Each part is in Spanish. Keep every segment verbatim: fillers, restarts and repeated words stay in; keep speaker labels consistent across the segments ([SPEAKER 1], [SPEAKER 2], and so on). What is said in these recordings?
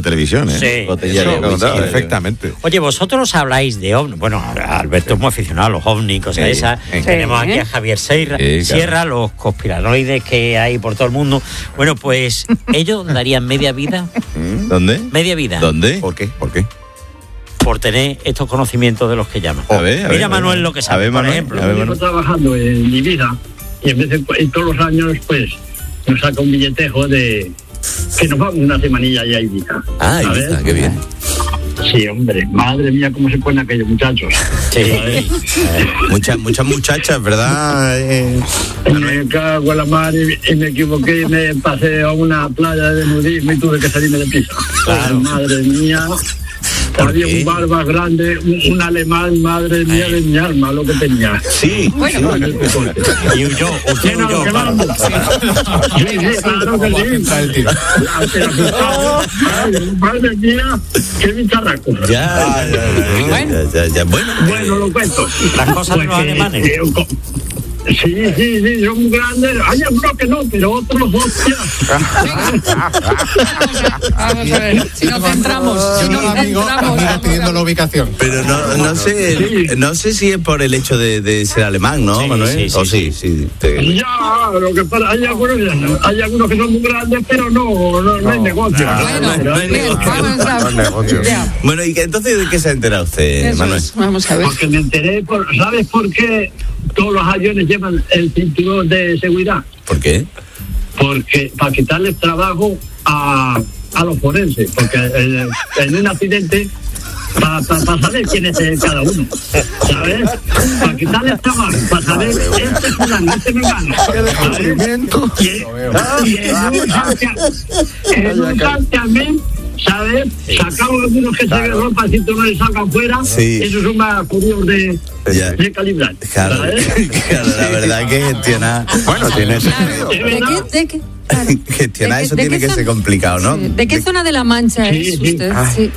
[SPEAKER 1] de televisión, ¿eh?
[SPEAKER 2] Sí,
[SPEAKER 1] Botella
[SPEAKER 2] eso,
[SPEAKER 1] de whisky,
[SPEAKER 2] sí,
[SPEAKER 1] perfectamente.
[SPEAKER 2] Oye, vosotros habláis de ovnis. Bueno, Alberto es muy aficionado a los ovnis, cosas
[SPEAKER 1] Sí,
[SPEAKER 2] esas.
[SPEAKER 1] sí.
[SPEAKER 2] Tenemos aquí a Javier Sierra,
[SPEAKER 1] Sí, claro.
[SPEAKER 2] Sierra, los conspiranoides que hay por todo el mundo. Bueno, pues ellos darían media vida.
[SPEAKER 1] ¿Dónde?
[SPEAKER 2] Media vida.
[SPEAKER 1] ¿Dónde?
[SPEAKER 3] ¿Por qué? ¿Por qué?
[SPEAKER 2] Por tener estos conocimientos de los que llaman.
[SPEAKER 1] A ver, a ver,
[SPEAKER 2] Mira
[SPEAKER 1] a ver.
[SPEAKER 2] Manuel lo que
[SPEAKER 1] A
[SPEAKER 2] sabe,
[SPEAKER 1] ver,
[SPEAKER 2] por
[SPEAKER 1] Manuel,
[SPEAKER 2] ejemplo.
[SPEAKER 1] a ver,
[SPEAKER 4] Yo
[SPEAKER 1] Manuel.
[SPEAKER 4] trabajando en mi vida y en vez de, y todos los años pues nos saca un billetejo de que nos vamos una semanilla ya a Ibiza.
[SPEAKER 3] Ah,
[SPEAKER 4] ¿sabes?
[SPEAKER 3] Ibiza, qué bien.
[SPEAKER 4] Sí, hombre, madre mía, cómo se ponen aquellos muchachos.
[SPEAKER 2] Sí.
[SPEAKER 4] ¿sabes?
[SPEAKER 3] Muchas, muchas muchachas, ¿verdad? Eh,
[SPEAKER 4] Me cago en la mar y, y me equivoqué y me pasé a una playa de nudismo y tuve que salirme de piso.
[SPEAKER 2] Claro.
[SPEAKER 4] Madre mía. Había
[SPEAKER 3] qué?
[SPEAKER 4] un barba grande, un, un alemán, madre mía de mi alma, lo que tenía.
[SPEAKER 3] sí.
[SPEAKER 5] Bueno,
[SPEAKER 2] Y huyó, usted
[SPEAKER 4] ¿Qué no,
[SPEAKER 2] huyó.
[SPEAKER 4] que vamos? Sí, sí, claro que sí. Ay, madre mía, qué bicharraco.
[SPEAKER 3] Ya, ya, ya,
[SPEAKER 5] Bueno.
[SPEAKER 3] ya, ya, ya. Bueno,
[SPEAKER 4] Bueno, lo cuento.
[SPEAKER 2] Las cosas de los
[SPEAKER 4] Pues que-
[SPEAKER 2] alemanes.
[SPEAKER 4] que- co- Sí, sí, sí, son grandes. Hay algunos que no, pero otros, hostia.
[SPEAKER 5] vamos a ver, si nos centramos, si nos centramos.
[SPEAKER 6] pidiendo la ubicación.
[SPEAKER 3] pero no, no sé, no sé si es por el hecho de, de ser alemán, ¿no,
[SPEAKER 2] Sí,
[SPEAKER 3] Manuel?
[SPEAKER 2] sí, sí,
[SPEAKER 3] o sí, sí. te-
[SPEAKER 4] Ya, lo que pasa, hay algunos, hay algunos que son muy grandes, pero no, no, no hay negocio.
[SPEAKER 5] Bueno,
[SPEAKER 4] Pero hay
[SPEAKER 5] bien,
[SPEAKER 4] negocio.
[SPEAKER 5] vamos a ya,
[SPEAKER 3] Bueno, y que, entonces, ¿de qué se ha enterado usted,
[SPEAKER 5] eso
[SPEAKER 3] Manuel?
[SPEAKER 5] es, vamos a ver.
[SPEAKER 4] Porque me enteré, por, ¿sabes por qué todos los aviones llevan el cinturón de seguridad?
[SPEAKER 3] ¿Por qué?
[SPEAKER 4] Porque para quitarles trabajo a, a los forenses, porque eh, en un accidente para pa, pa saber quién es eh, cada uno, ¿sabes? Para quitarles trabajo, para saber este es fulano, este me gana, ¿sabes? Y, y en un santiamén, en un santiamén, ¿sabes? Sacaron algunos que se ven ropa, si tú no les sacan fuera,
[SPEAKER 3] Sí.
[SPEAKER 4] esos son más curiosos de,
[SPEAKER 3] Ya.
[SPEAKER 4] de calibrar,
[SPEAKER 3] Claro,
[SPEAKER 4] ¿sabes?
[SPEAKER 3] claro, la verdad que gestionar,
[SPEAKER 1] Bueno, tiene sentido.
[SPEAKER 4] ¿De
[SPEAKER 5] ¿De
[SPEAKER 4] verdad?
[SPEAKER 5] qué? ¿De qué? Claro.
[SPEAKER 3] gestionar
[SPEAKER 5] ¿De qué-
[SPEAKER 3] eso
[SPEAKER 5] de
[SPEAKER 3] tiene
[SPEAKER 5] qué
[SPEAKER 3] que ser
[SPEAKER 5] zona-
[SPEAKER 3] complicado, ¿no?
[SPEAKER 5] Sí. ¿De qué zona de La Mancha
[SPEAKER 4] Sí,
[SPEAKER 5] es
[SPEAKER 4] sí.
[SPEAKER 5] usted?
[SPEAKER 3] Ah.
[SPEAKER 5] Sí.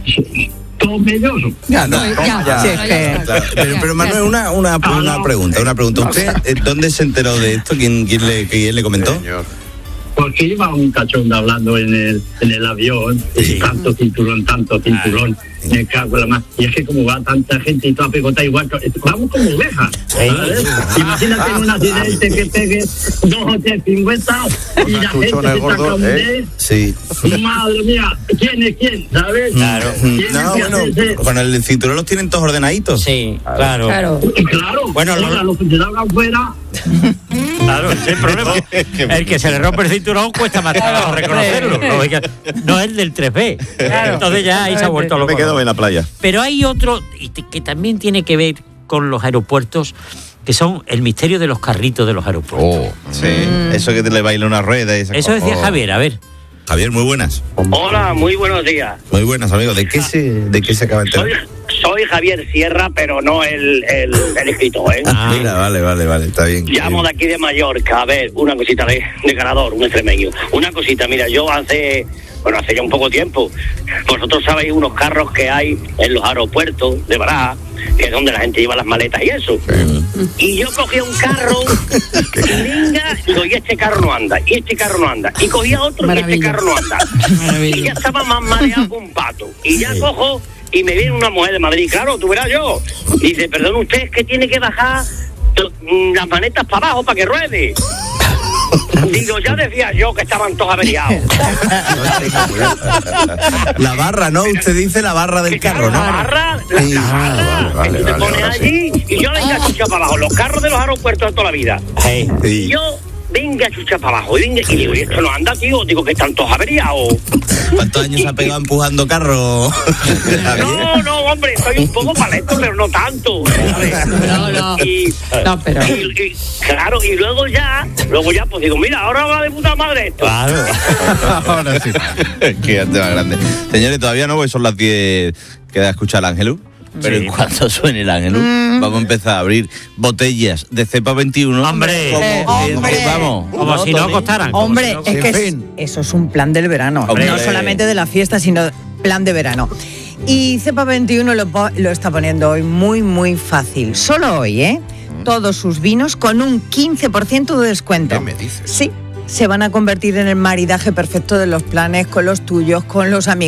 [SPEAKER 4] Tomelloso.
[SPEAKER 3] Ya, no.
[SPEAKER 5] Ya,
[SPEAKER 3] Ya,
[SPEAKER 5] ya,
[SPEAKER 3] sí,
[SPEAKER 5] ya
[SPEAKER 3] claro,
[SPEAKER 5] está.
[SPEAKER 3] claro. Pero,
[SPEAKER 5] Ya,
[SPEAKER 3] pero
[SPEAKER 5] ya
[SPEAKER 3] Manuel,
[SPEAKER 5] está.
[SPEAKER 3] una, una, una
[SPEAKER 4] no.
[SPEAKER 3] pregunta, una pregunta. ¿Usted eh, dónde se enteró de esto? ¿Quién, quién, le, quién le comentó?
[SPEAKER 1] Señor.
[SPEAKER 4] Porque iba un cachondo hablando en el, en el avión,
[SPEAKER 3] Sí.
[SPEAKER 4] y tanto cinturón, tanto cinturón, me cago en la más. Y es que como va tanta gente y toda pegotada igual, que- vamos como ovejas, ¿sabes? Imagínate en un accidente que pegue dos o tres cincuenta y la gente
[SPEAKER 1] chuchones
[SPEAKER 4] se
[SPEAKER 1] gordos,
[SPEAKER 4] saca un
[SPEAKER 1] ¿eh?
[SPEAKER 3] Sí.
[SPEAKER 4] de, madre mía, ¿quién es quién? ¿Sabes?
[SPEAKER 2] Claro.
[SPEAKER 4] Tiene
[SPEAKER 3] No,
[SPEAKER 4] que
[SPEAKER 3] bueno,
[SPEAKER 4] hacerse-
[SPEAKER 3] con el cinturón los tienen todos ordenaditos.
[SPEAKER 2] Sí, claro.
[SPEAKER 5] Claro.
[SPEAKER 4] Claro,
[SPEAKER 2] Bueno,
[SPEAKER 4] ahora
[SPEAKER 2] lo-
[SPEAKER 4] los que se salgan fuera,
[SPEAKER 2] Claro, ese es el problema. El que se le rompe el cinturón cuesta más trabajo reconocerlo. No, Oiga, no es el del tres B. Entonces ya ahí se ha vuelto loco.
[SPEAKER 1] Me quedo en la playa.
[SPEAKER 2] Pero hay otro y te- que también tiene que ver con los aeropuertos, que son el misterio de los carritos de los aeropuertos.
[SPEAKER 1] Oh,
[SPEAKER 3] Sí, eso que te le baila una rueda y esas
[SPEAKER 2] Eso
[SPEAKER 3] cosas.
[SPEAKER 2] decía Javier, a ver.
[SPEAKER 3] Javier, muy buenas.
[SPEAKER 7] Hola, muy buenos días.
[SPEAKER 3] Muy buenas, amigos. ¿De qué se, de qué se acaba de
[SPEAKER 7] Soy,
[SPEAKER 3] enterar?
[SPEAKER 7] soy Javier Sierra, pero no el, el, el escritor, ¿eh?
[SPEAKER 2] Ah.
[SPEAKER 3] Mira, vale, vale, vale, está bien.
[SPEAKER 7] Llamo de aquí de Mallorca, a ver, una cosita de, de ganador, un extremeño. Una cosita, mira, yo hace, bueno, hace ya un poco tiempo, vosotros sabéis unos carros que hay en los aeropuertos de Barajas, que es donde la gente lleva las maletas y eso. Y yo cogía un carro, y venga, digo, y este carro no anda, y este carro no anda. Y cogía otro, y este
[SPEAKER 5] Maravilla.
[SPEAKER 7] carro no anda.
[SPEAKER 5] Maravilla.
[SPEAKER 7] Y ya estaba más mareado que un pato. Y ya cojo, y me viene una mujer de Madrid, claro, tú verás yo. Y dice, perdón, usted es que tiene que bajar to- mm, las manetas para abajo para que ruede. Digo, ya decía yo que estaban todos averiados.
[SPEAKER 3] La barra, ¿no? Usted dice la barra del
[SPEAKER 7] Que
[SPEAKER 3] carro,
[SPEAKER 7] claro,
[SPEAKER 3] ¿no?
[SPEAKER 7] la barra, la,
[SPEAKER 3] Sí.
[SPEAKER 7] la barra,
[SPEAKER 1] vale,
[SPEAKER 7] que tú te
[SPEAKER 1] vale,
[SPEAKER 7] pones
[SPEAKER 1] ahora sí.
[SPEAKER 7] allí y yo le venga chucha para abajo. Los carros de los aeropuertos de toda la vida.
[SPEAKER 2] Hey.
[SPEAKER 7] Y
[SPEAKER 3] Sí.
[SPEAKER 7] yo, venga chucha para abajo. Y, venga, y digo, ¿y esto no anda, tío? Digo, que están todos averiados.
[SPEAKER 3] ¿Cuántos años ha pegado empujando carro?
[SPEAKER 7] No, no, hombre, estoy un poco paleto, pero no tanto. ¿sabes?
[SPEAKER 5] No, no.
[SPEAKER 7] Y,
[SPEAKER 5] No, pero.
[SPEAKER 7] y- y- claro, y luego ya, luego ya, pues digo, mira, ahora va de puta madre esto.
[SPEAKER 2] Claro.
[SPEAKER 3] Ahora sí. Qué arte más grande. Señores, todavía no, porque son las diez. Queda escuchar el Ángelus. Pero
[SPEAKER 2] Sí.
[SPEAKER 3] en cuanto suene el Ángelus, vamos a empezar a abrir botellas de cepa veintiuno.
[SPEAKER 2] Hombre.
[SPEAKER 3] Como,
[SPEAKER 5] Eh,
[SPEAKER 8] hombre.
[SPEAKER 3] eh, vamos.
[SPEAKER 2] Como si no costaran. como
[SPEAKER 8] Hombre,
[SPEAKER 2] si no-
[SPEAKER 8] es que
[SPEAKER 6] En
[SPEAKER 8] es-
[SPEAKER 6] fin.
[SPEAKER 8] eso es un plan del verano.
[SPEAKER 3] Hombre.
[SPEAKER 8] No solamente de la fiesta, sino plan de verano. Y Cepa veintiuno lo, po- lo está poniendo hoy muy, muy fácil. Solo hoy, ¿eh? Todos sus vinos con un quince por ciento de descuento.
[SPEAKER 6] ¿Qué me dices?
[SPEAKER 8] Sí, se van a convertir en el maridaje perfecto de los planes con los tuyos, con los amigos.